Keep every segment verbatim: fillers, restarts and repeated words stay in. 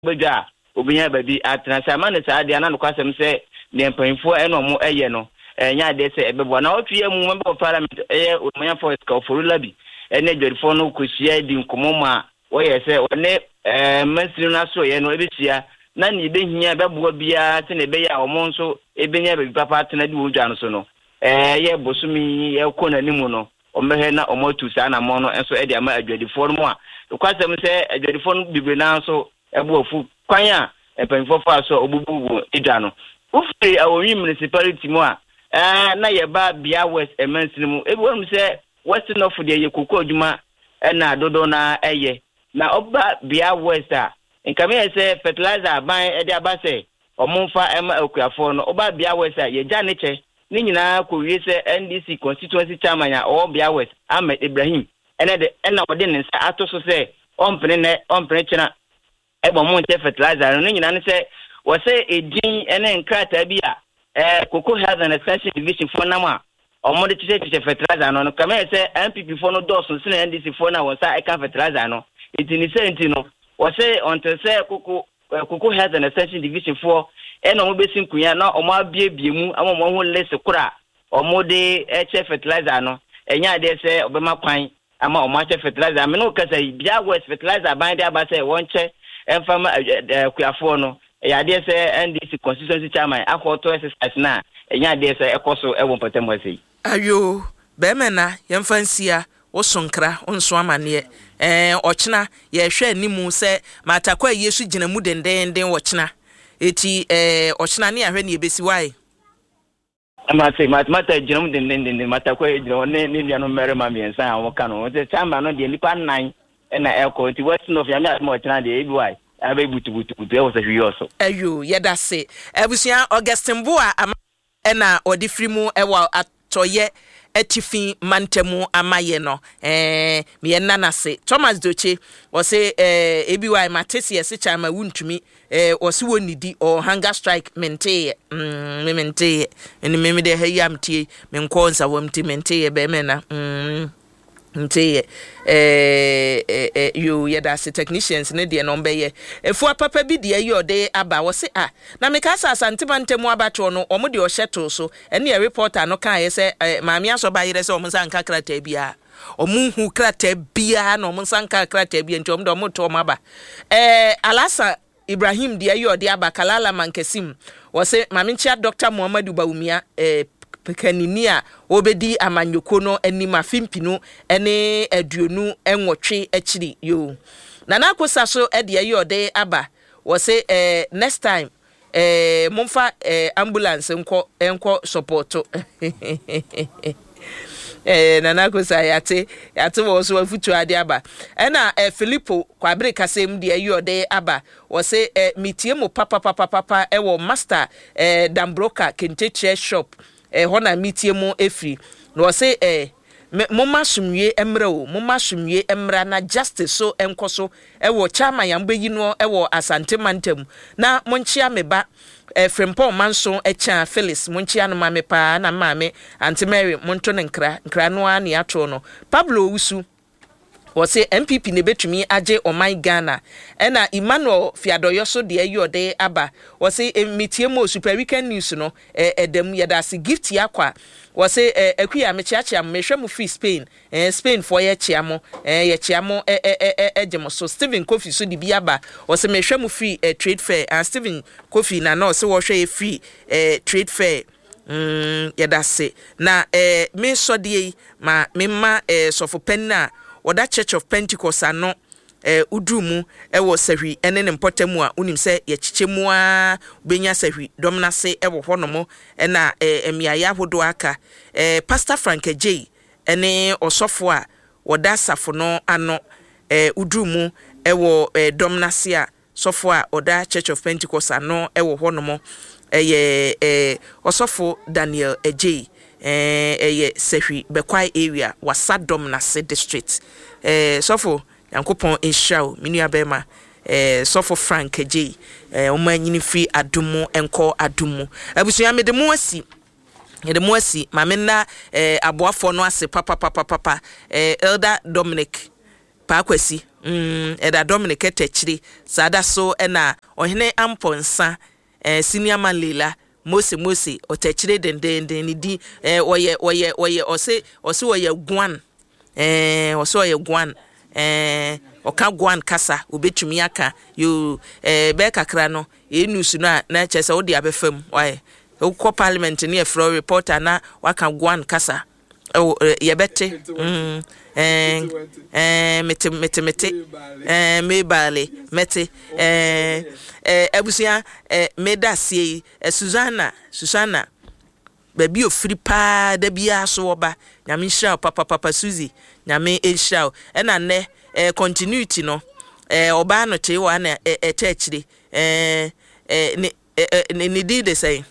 bedwa obinya baabi atena sa ma ne sa ade na no kwasem se ne mpanfo eno mo eye no enya de se ebebo na otue mu member of parliament eh omanya for ska for labi ene dwerifo no kosia di nkomo ma wo ye se one eh masiri na so ye no ebesia na ni be hia beboa bia te ne be ya omo nso ebenya be papa atena di wodwa no so no eh ye bosumi ye konanimu no omehe na omotu sa na mo no enso e de ama adwadifo no a kwasem se adwadifo no bibre na nso ebofu kwan a epanfo fa so obububu idwa no ufiri awowi municipality mu a eh na ye ba bia west emansin mu ebi wonu se west north de ye kokko adwuma na dodo na eye na oba bia west a nkame ye se fertilizer ban e de abase omonfa ema akuafo no oba bia west a ye ja ne che ni nyina ko wie se N D C constituency chairman a o bia west Ahmed Ibrahim ene de ena ode ne nsa ato so se ompene ne ompene chena ebo mo nte fertilizer no nyina ne se wo se edin ene nkrata bia eh Cocoa Health and Extension Division for nama omo de tete tete fertilizer no no kama se N P P for no doso se N D C for na wo sa e kan fertilizer no itini senti no wo se onte se Cocoa Cocoa Health and Extension Division for e no mo besin kunya na omo abiebie mu ama mo ho lese kura omo de e che fertilizer no enya de se obema kwan ama omo che fertilizer me no kasa bia west fertilizer ban de abase won che enfama kuafo no ya de se N D C constituency chairman akoto exercise na enya de se ekoso ewo potemwa sei ayo be mena yemfansia wo sonkra onso amane eh ochina ye hwe animu se matakwa yesu gina mu dendenden wochina eti eh ochina ne ahwe ne ebesi wai amate mata gina mu dendenden matakwa gina ne ne nua no mere ma miensa awon ka no se chairman no de lipa nine na eko eti west of ya me atmo ochina de ebi wai abe butu butu butu e wo se hwi oso ayo yeda se ebusia Augustine Boa ama ena odi frimu ewa atoye etifi mantemu amaye no eh me nana se Thomas Doche wo se eh ebiwai matesi ese chama wuntumi eh wo se wonidi o hunger strike mente mm me mente eni me de hayamtie me nkonsa wamti mente be mena mm nte eh eh you yeda se technicians ne de no mbeye efu papa bi de yode aba wo se ah na me ka sa santibantemu abato no omo de o hyeto so ene ya reporter no kan ye se maami aso ba yire se omo sanka krata bia omo hu krata bia na omo sanka krata bia nti omo de omo to maba eh Alasa Ibrahim de yode aba Kalala Mankesim wo se maami chia Doctor Muhammadu Bawumia eh pekaninia obedi amanyoko no anima fimpino ene aduonu enwotwe akiri yo nana akosa so ede yode aba wo se eh next time eh momfa eh ambulance enko enko support eh nana akosa yate yate wo so afutu ade aba ena eh Filippo kwabre kasem de yode aba wo se eh mitie mo papa papa papa e wo master eh Dambroka Kenteche shop eh hona mitie mu efri no say eh moma sumwie emra o moma sumwie emra na justice so enkoso e wo chama yambeyi no e wo Asante Mantam na monchia meba eh Frempon Manson e cha Phyllis monchia no mame pa na mame Auntie Mary monto ne nkra nkra no ani ato no Pablo Usu wo say M P P ne betumi age Oman Ghana ena Emmanuel Fiadoyo so de ayode aba wo say mitie mo Super Weekend News no eh edem yeda se gift yakwa wo say eh akuya me chiachia me hwemu free Spain eh Spain for ye chiamo eh ye chiamo eh eh eh gemo so Stephen Kofi so di biaba wo say me hwemu free eh, trade fair and Stephen Kofi na no so wo hwe free eh trade fair mm yeda se na eh me so de ma me ma eh sofo penna Oda Church of Pentecost ano eh udumu ewo sahwi ene ne mpotemu a unim se ye chichemu a benya sahwi domna se ewo honomo ena eh emiaya hodo aka eh Pastor Frank J ene osofo a woda safo no ano eh udumu ewo eh, domna se a sofo a Oda Church of Pentecost ano ewo honomo eh eh osofo Daniel J eh eh sehwi bekwai area wasadom na se district eh sofo yankopon inshaw minu abema eh sofo Frank J eh omanyini free adumu enko adumu abusuya medemu asi medemu asi mamena eh aboafo no ase papa papa papa eh Elder Dominic Pakwasi mm eda Dominic etechiri sada so ena ohene amponsa eh senior man Leila Mose Mose otechire dendende ni di eh oye oye oye ose ose oye guan eh ose oye guan eh oka guan kasa obetumi aka you eh be kakra no enusu na na chese wo de abefam why ko parliament ni e fro reporter na waka guan kasa oh yebete mm eh eh mete mete mete eh mebale mete eh eh abusia eh medasie eh Susanna Susanna baby ofiri pa da bia so oba nyame hira papa papa Suzy nyame ehira e na ne eh continuity no eh oba no che wa na etechire eh eh ne ne di de say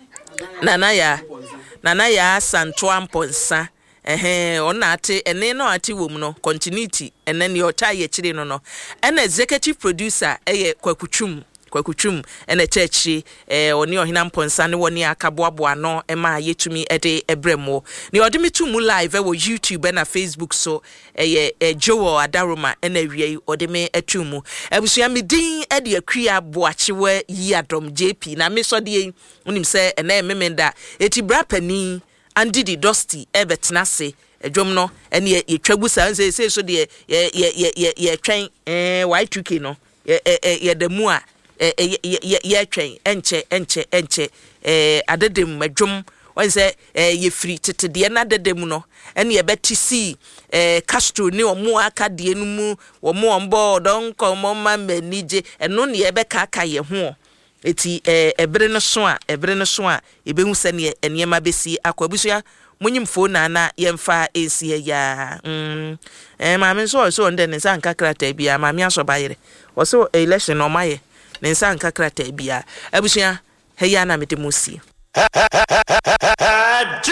nana ya nana ya santo amponsa eh ona ate ene no ate wom no continuity ene ne ota ye chire no no ena executive producer eye kwakutwum kwakutwum ena chechi eh oni ohina mponsa ne woni akaboaboa no ema yetumi ede ebremo ne odimi tumu live e wo YouTube na Facebook so eye Joel Adaroma ena wie odimi etumu ebusua medin ede akua boachewe yiadom J P na me so de unim se ena ememenda eti brapani Andy di Dusty ebetnase edwom no ene ye twabusa nse se so de ye ye ye ye twen eh Y two K no ye ye demu a ye ye twen enche enche enche eh adedem adwom wonse eh ye free tete de na adedem no ene ye betisi eh Castro ni omo aka de enu mu omo ombo don komo ma manije eno ne ye beka aka ye ho eti eh ebre no so a ebre no so a ebehu se ne enema besi akwabusua munyimfo na na yemfa esie ya mm eh maame so so nde ne sanka krata bia maame asobayere wo so election no maye ne sanka krata bia abusua heya na medemusi